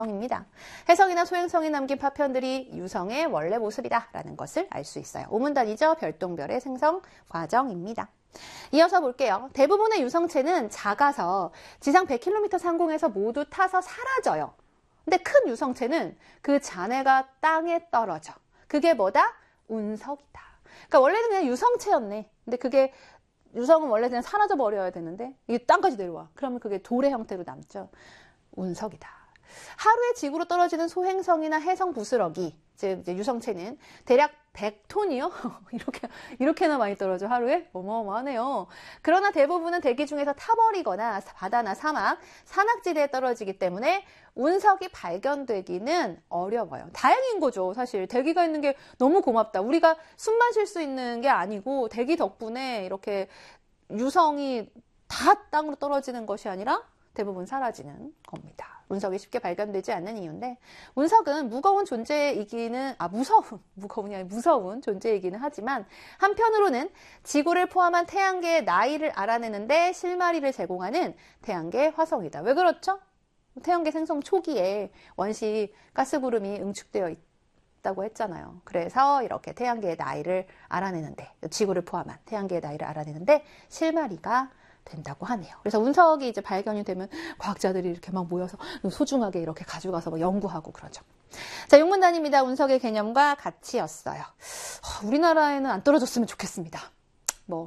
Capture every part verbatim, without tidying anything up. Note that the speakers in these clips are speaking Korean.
입니다. 해성이나 소행성이 남긴 파편들이 유성의 원래 모습이다라는 것을 알 수 있어요. 오문단위죠. 별똥별의 생성 과정입니다. 이어서 볼게요. 대부분의 유성체는 작아서 지상 백 킬로미터 상공에서 모두 타서 사라져요. 근데 큰 유성체는 그 잔해가 땅에 떨어져. 그게 뭐다? 운석이다. 그러니까 원래는 그냥 유성체였네. 근데 그게 유성은 원래 그냥 사라져 버려야 되는데 이게 땅까지 내려와. 그러면 그게 돌의 형태로 남죠. 운석이다. 하루에 지구로 떨어지는 소행성이나 해성 부스러기, 즉 이제 유성체는 대략 백 톤이요? 이렇게, 이렇게나 많이 떨어져, 하루에? 어마어마하네요. 그러나 대부분은 대기 중에서 타버리거나 바다나 사막, 산악지대에 떨어지기 때문에 운석이 발견되기는 어려워요. 다행인 거죠, 사실. 대기가 있는 게 너무 고맙다. 우리가 숨만 쉴 수 있는 게 아니고 대기 덕분에 이렇게 유성이 다 땅으로 떨어지는 것이 아니라 대부분 사라지는 겁니다. 운석이 쉽게 발견되지 않는 이유인데, 운석은 무거운 존재이기는, 아, 무서운, 무거운이 아니라 무서운 존재이기는 하지만, 한편으로는 지구를 포함한 태양계의 나이를 알아내는데 실마리를 제공하는 태양계 화성이다. 왜 그렇죠? 태양계 생성 초기에 원시 가스구름이 응축되어 있다고 했잖아요. 그래서 이렇게 태양계의 나이를 알아내는데, 지구를 포함한 태양계의 나이를 알아내는데 실마리가 된다고 하네요. 그래서 운석이 이제 발견이 되면 과학자들이 이렇게 막 모여서 소중하게 이렇게 가져가서 막 연구하고 그러죠. 자, 육문단입니다. 운석의 개념과 가치였어요. 우리나라에는 안 떨어졌으면 좋겠습니다. 뭐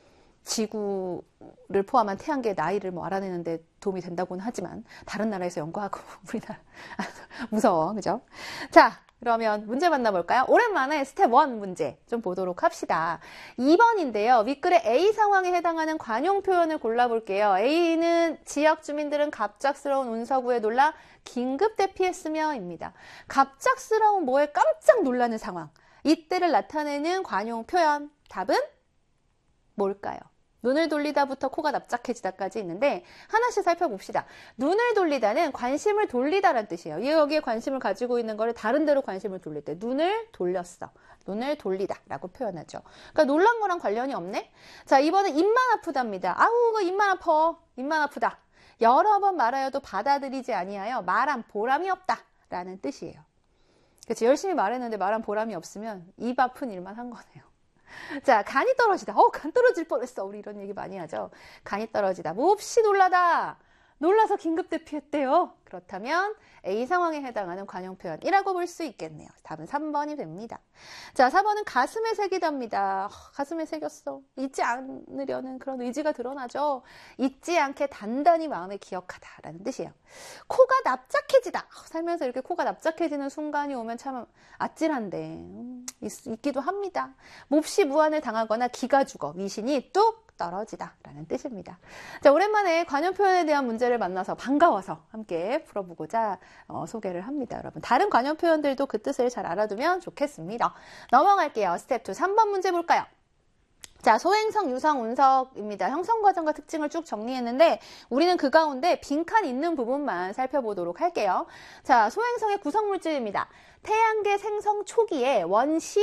지구를 포함한 태양계의 나이를 뭐 알아내는데 도움이 된다고는 하지만 다른 나라에서 연구하고 우리나라 무서워, 그죠? 자. 그러면 문제 만나볼까요? 오랜만에 스텝 일 문제 좀 보도록 합시다. 이 번인데요. 윗글의 A 상황에 해당하는 관용 표현을 골라볼게요. A는 지역 주민들은 갑작스러운 운석우에 놀라 긴급 대피했으며 입니다. 갑작스러운 뭐에 깜짝 놀라는 상황. 이때를 나타내는 관용 표현. 답은 뭘까요? 눈을 돌리다부터 코가 납작해지다까지 있는데 하나씩 살펴봅시다. 눈을 돌리다는 관심을 돌리다라는 뜻이에요. 여기에 관심을 가지고 있는 거를 다른 데로 관심을 돌릴 때 눈을 돌렸어. 눈을 돌리다 라고 표현하죠. 그러니까 놀란 거랑 관련이 없네. 자, 이번엔 입만 아프답니다. 아우, 그 입만 아파. 입만 아프다. 여러 번 말하여도 받아들이지 아니하여 말한 보람이 없다 라는 뜻이에요. 그치, 열심히 말했는데 말한 보람이 없으면 입 아픈 일만 한 거네요. 자, 간이 떨어지다. 어, 간 떨어질 뻔했어. 우리 이런 얘기 많이 하죠. 간이 떨어지다. 몹시 놀라다. 놀라서 긴급 대피했대요. 그렇다면 A 상황에 해당하는 관용 표현이라고 볼 수 있겠네요. 답은 삼 번이 됩니다. 자, 사 번은 가슴에 새기답니다. 어, 가슴에 새겼어. 잊지 않으려는 그런 의지가 드러나죠. 잊지 않게 단단히 마음에 기억하다라는 뜻이에요. 코가 납작해지다. 어, 살면서 이렇게 코가 납작해지는 순간이 오면 참 아찔한데 음, 있, 있기도 합니다. 몹시 무안을 당하거나 기가 죽어 미신이 뚝 떨어지다 라는 뜻입니다. 자, 오랜만에 관용 표현에 대한 문제를 만나서 반가워서 함께 풀어보고자 어, 소개를 합니다. 여러분, 다른 관용 표현들도 그 뜻을 잘 알아두면 좋겠습니다. 넘어갈게요. 스텝 이, 삼 번 문제 볼까요? 자, 소행성, 유성, 운석입니다. 형성 과정과 특징을 쭉 정리했는데 우리는 그 가운데 빈칸 있는 부분만 살펴보도록 할게요. 자, 소행성의 구성물질입니다. 태양계 생성 초기에 원시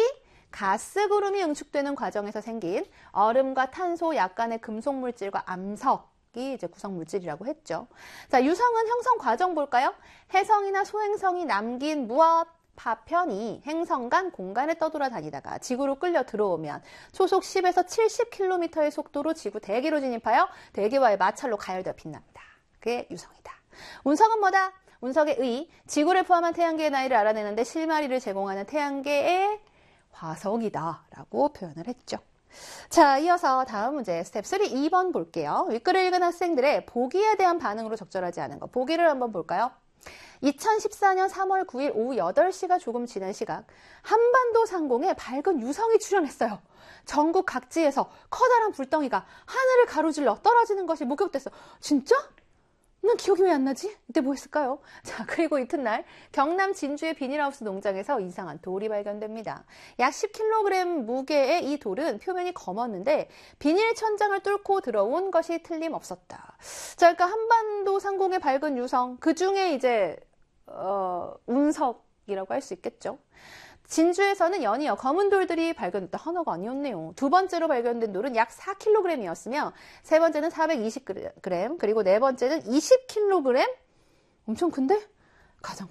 가스구름이 응축되는 과정에서 생긴 얼음과 탄소, 약간의 금속물질과 암석이 이제 구성물질이라고 했죠. 자, 유성은 형성 과정 볼까요? 해성이나 소행성이 남긴 무엇? 파편이 행성 간 공간에 떠돌아다니다가 지구로 끌려 들어오면 초속 십에서 칠십 킬로미터의 속도로 지구 대기로 진입하여 대기와의 마찰로 가열되어 빛납니다. 그게 유성이다. 운석은 뭐다? 운석의 의, 지구를 포함한 태양계의 나이를 알아내는데 실마리를 제공하는 태양계의 화석이다 라고 표현을 했죠. 자, 이어서 다음 문제 스텝 삼, 이 번 볼게요. 윗글을 읽은 학생들의 보기에 대한 반응으로 적절하지 않은 거. 보기를 한번 볼까요? 이천십사 년 삼월 구일 오후 여덟 시가 조금 지난 시각 한반도 상공에 밝은 유성이 출현했어요. 전국 각지에서 커다란 불덩이가 하늘을 가로질러 떨어지는 것이 목격됐어. 진짜? 난 기억이 왜 안 나지? 이때 뭐 했을까요? 자, 그리고 이튿날 경남 진주의 비닐하우스 농장에서 이상한 돌이 발견됩니다. 약 십 킬로그램 무게의 이 돌은 표면이 검었는데 비닐 천장을 뚫고 들어온 것이 틀림없었다. 자, 그러니까 한반도 상공의 밝은 유성, 그 중에 이제 어, 운석이라고 할 수 있겠죠. 진주에서는 연이어 검은 돌들이 발견됐다. 하나가 아니었네요. 두 번째로 발견된 돌은 약 사 킬로그램이었으며 세 번째는 사백이십 그램, 그리고 네 번째는 이십 킬로그램? 엄청 큰데? 가장